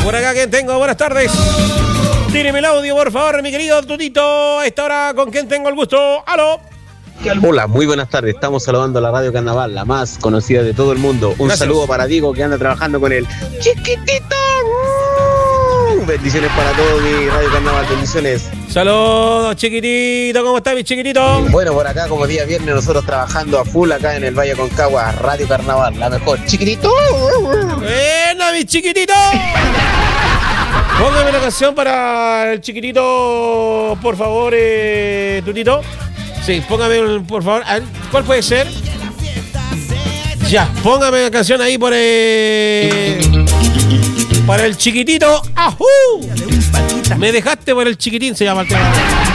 Por acá, ¿quién tengo? Buenas tardes. Tíreme el audio, por favor, mi querido Tutito. A esta hora, ¿con quién tengo el gusto? ¡Aló! Hola, muy buenas tardes. Estamos saludando a la Radio Carnaval, la más conocida de todo el mundo. Un Gracias. saludo para Diego, que anda trabajando con el Chiquitito. Bendiciones para todo mi Radio Carnaval, bendiciones. Saludos, chiquitito. ¿Cómo está, mi chiquitito? Bueno, por acá, como día viernes, nosotros trabajando a full acá en el Valle Aconcagua, Radio Carnaval, la mejor. Chiquitito. ¡Buena, mi chiquitito! Póngame una canción para el chiquitito, por favor, Tutito. Sí, póngame, por favor. A ver, ¿cuál puede ser? Ya, póngame una canción ahí para el chiquitito. ¡Ajú! Me dejaste por el chiquitín, se llama el tema.